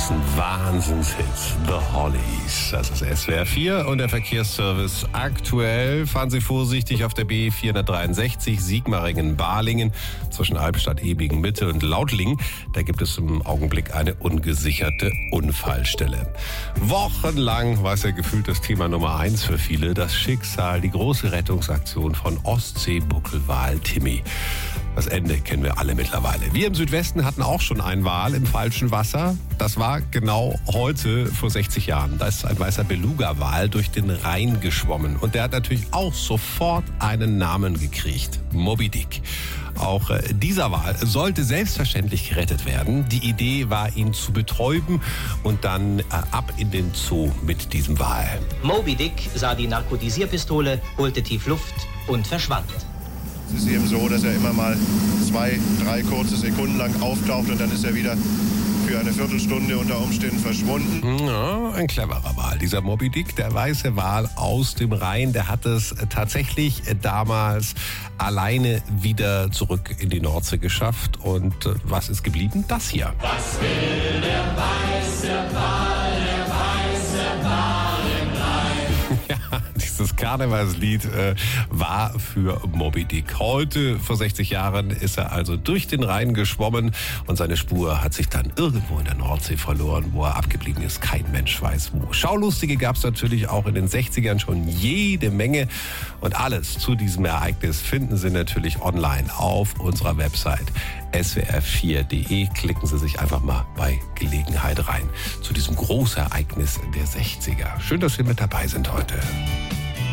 diesen Wahnsinnshit The Hollies. Das ist SWR 4 und der Verkehrsservice aktuell. Fahren Sie vorsichtig auf der B463 Sigmaringen-Balingen zwischen Albstadt, Ebingen, Mitte und Lautlingen. Da gibt es im Augenblick eine ungesicherte Unfallstelle. Wochenlang war es ja gefühlt das Thema Nummer 1 für viele. Das Schicksal, die große Rettungsaktion von Ostseebuckelwal Timmy. Das Ende kennen wir alle mittlerweile. Wir im Südwesten hatten auch schon einen Wal im falschen Wasser. Das war genau heute vor 60 Jahren. Da ist ein weißer Beluga-Wal durch den Rhein geschwommen. Und der hat natürlich auch sofort einen Namen gekriegt. Moby Dick. Auch dieser Wal sollte selbstverständlich gerettet werden. Die Idee war, ihn zu betäuben und dann ab in den Zoo mit diesem Wal. Moby Dick sah die Narkotisierpistole, holte tief Luft und verschwand. Es ist eben so, dass er immer mal 2, 3 kurze Sekunden lang auftaucht und dann ist er wieder für eine Viertelstunde unter Umständen verschwunden. Ja, ein cleverer Wal. Dieser Moby Dick, der weiße Wal aus dem Rhein, der hat es tatsächlich damals alleine wieder zurück in die Nordsee geschafft. Und was ist geblieben? Das hier. Was will der weiße Wal, der weiße Wal im Rhein? Ja, dieses Karnevalslied war für Moby Dick. Heute, vor 60 Jahren, ist er also durch den Rhein geschwommen und seine Spur hat sich dann irgendwo in der Nordsee verloren. Wo er abgeblieben ist, kein Mensch weiß wo. Schaulustige gab es natürlich auch in den 60ern schon jede Menge. Und alles zu diesem Ereignis finden Sie natürlich online auf unserer Website swr4.de. Klicken Sie sich einfach mal bei Gelegenheit rein zu diesem Großereignis der 60er. Schön, dass Sie mit dabei sind heute.